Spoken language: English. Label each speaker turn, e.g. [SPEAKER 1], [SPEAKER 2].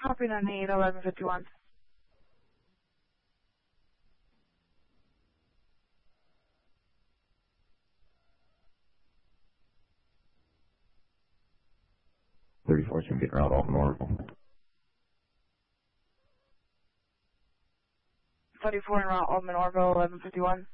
[SPEAKER 1] Copy 98, 1151.
[SPEAKER 2] Thirty-four, getting around Alton, Oracle.
[SPEAKER 1] 34 en route, Altman, Orville, 1151.